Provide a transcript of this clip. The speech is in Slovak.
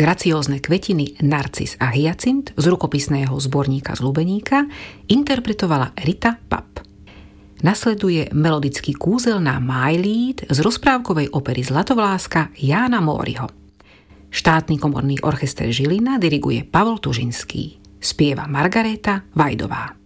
graciózne kvetiny Narcis a hyacint z rukopisného zborníka z Lubeníka interpretovala Rita Papp. Nasleduje melodický kúzel na Májlíd z rozprávkovej opery Zlatovláska Jána Móriho. Štátny komorný orchester Žilina diriguje Pavol Tužinský. Spieva Margaréta Vajdová.